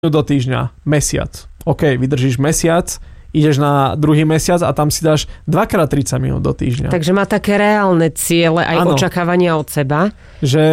do týždňa, mesiac. OK, vydržíš mesiac, ideš na druhý mesiac a tam si dáš 2x30 minút do týždňa. Takže má také reálne ciele aj očakávania od seba. Že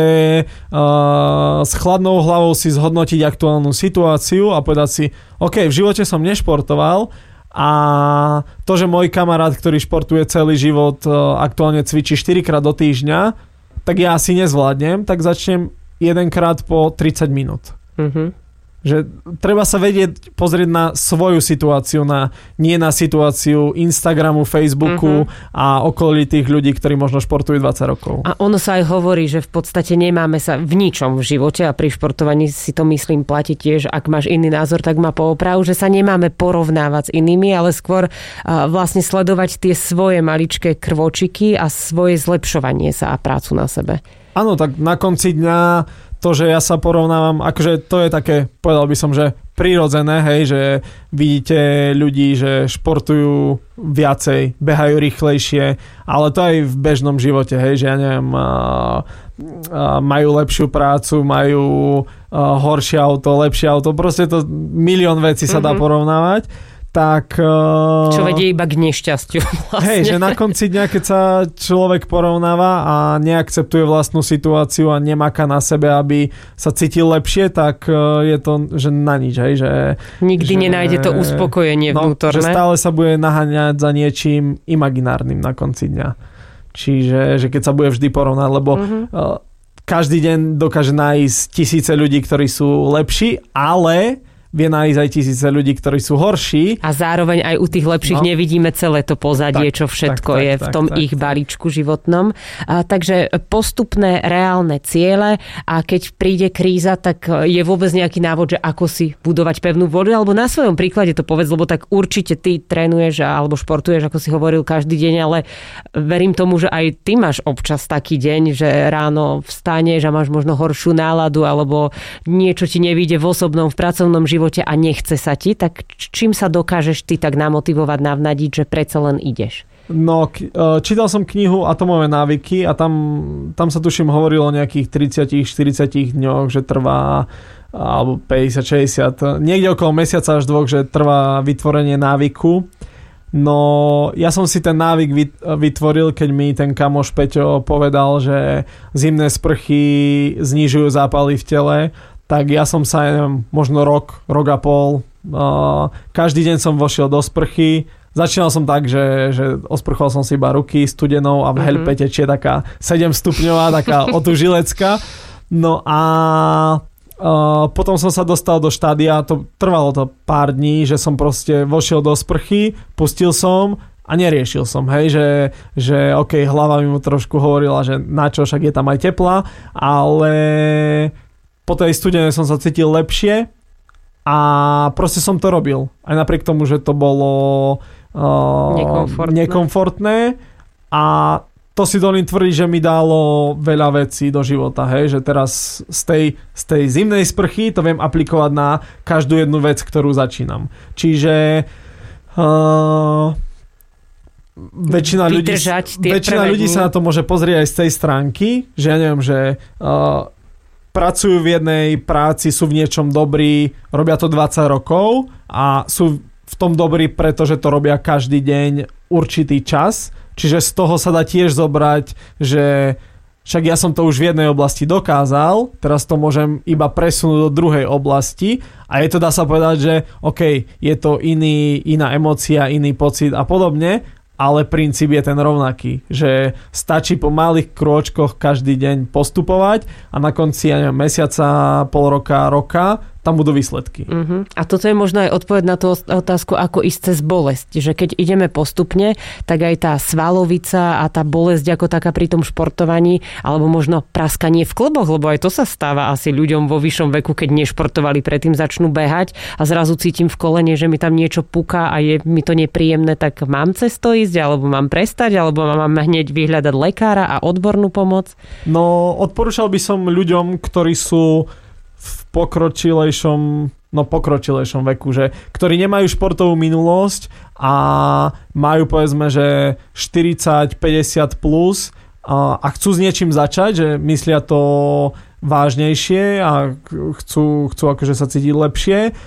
s chladnou hlavou si zhodnotiť aktuálnu situáciu a povedať si, OK, v živote som nešportoval a to, že môj kamarát, ktorý športuje celý život, aktuálne cvičí 4x do týždňa, tak ja asi nezvládnem, tak začnem 1x po 30 minút. Že treba sa vedieť pozrieť na svoju situáciu, nie na situáciu Instagramu, Facebooku a okolitých ľudí, ktorí možno športujú 20 rokov. A ono sa aj hovorí, že v podstate nemáme sa v ničom v živote a pri športovaní si to myslím platí tiež, ak máš iný názor, tak ma pooprav, že sa nemáme porovnávať s inými, ale skôr vlastne sledovať tie svoje maličké krvočiky a svoje zlepšovanie sa a prácu na sebe. Áno, tak na konci dňa to, že ja sa porovnávam, akože to je také, povedal by som, že prirodzené, hej, že vidíte ľudí, že športujú viacej, behajú rýchlejšie, ale to aj v bežnom živote, hej, že ja neviem, majú lepšiu prácu, majú horšie auto, lepšie auto, proste to milión vecí sa dá porovnávať. Tak, čo vedie iba k nešťastiu vlastne. Hej, že na konci dňa, keď sa človek porovnáva a neakceptuje vlastnú situáciu a nemaká na sebe, aby sa cítil lepšie, tak je to, že na nič, hej, že nikdy nenájde to uspokojenie vnútorné. Že stále sa bude naháňať za niečím imaginárnym na konci dňa. Čiže že keď sa bude vždy porovnať, lebo každý deň dokáže nájsť tisíce ľudí, ktorí sú lepší, ale vie nájsť aj tisíce ľudí, ktorí sú horší. A zároveň aj u tých lepších nevidíme celé to pozadie, čo všetko je v tom ich balíčku životnom. Takže postupné reálne ciele a keď príde kríza, tak je vôbec nejaký návod, že ako si budovať pevnú voľu, alebo na svojom príklade to povedz, lebo tak určite ty trénuješ alebo športuješ, ako si hovoril, každý deň, ale verím tomu, že aj ty máš občas taký deň, že ráno vstaneš a máš možno horšiu náladu alebo niečo ti nevyjde v osobnom, v pracovnom živote a nechce sa ti, tak čím sa dokážeš ty tak namotivovať, navnadiť, že predsa len ideš? No, čítal som knihu Atomové návyky a tam sa tuším hovorilo o nejakých 30-40 dňoch, že trvá alebo 50-60, niekde okolo mesiaca až 2, že trvá vytvorenie návyku. No, ja som si ten návyk vytvoril, keď mi ten kamoš Peťo povedal, že zimné sprchy znižujú zápaly v tele. Tak ja som sa, neviem, možno rok a pol, každý deň som vošiel do sprchy. Začínal som tak, že osprchoval som si iba ruky studenou a v helpe tečie taká 7 stupňová, taká otužilecká. No a potom som sa dostal do štádia, trvalo to pár dní, že som proste vošiel do sprchy, pustil som a neriešil som, hej, že OK, hlava mi mu trošku hovorila, že na čo, však je tam aj teplá, ale po tej studenej som sa cítil lepšie a proste som to robil. Aj napriek tomu, že to bolo nekomfortné a to si dovolím tvrdiť, že mi dalo veľa vecí do života. Hej? Že teraz z tej zimnej sprchy to viem aplikovať na každú jednu vec, ktorú začínam. Čiže väčšina ľudí sa na to môže pozrieť aj z tej stránky, že ja neviem, že pracujú v jednej práci, sú v niečom dobrí, robia to 20 rokov a sú v tom dobrí, pretože to robia každý deň určitý čas. Čiže z toho sa dá tiež zobrať, že však ja som to už v jednej oblasti dokázal, teraz to môžem iba presunúť do druhej oblasti a je to, dá sa povedať, že OK, je to iná emócia, iný pocit a podobne, ale princíp je ten rovnaký, že stačí po malých krôčkoch každý deň postupovať a na konci mesiaca, pol roka tam budú výsledky. A toto je možno aj odpoveď na tú otázku, ako ísť cez bolesť. Že keď ideme postupne, tak aj tá svalovica a tá bolesť ako taká pri tom športovaní, alebo možno praskanie v klboch, lebo aj to sa stáva asi ľuďom vo vyššom veku, keď nešportovali, predtým začnú behať a zrazu cítim v kolene, že mi tam niečo puká a je mi to nepríjemné, tak mám cez to ísť, alebo mám prestať, alebo mám hneď vyhľadať lekára a odbornú pomoc? No, odporúčal by som ľuďom, ktorí sú v pokročilejšom veku, že ktorí nemajú športovú minulosť a majú povedzme, že 40, 50 plus a chcú s niečím začať, že myslia to vážnejšie a chcú akože sa cítiť lepšie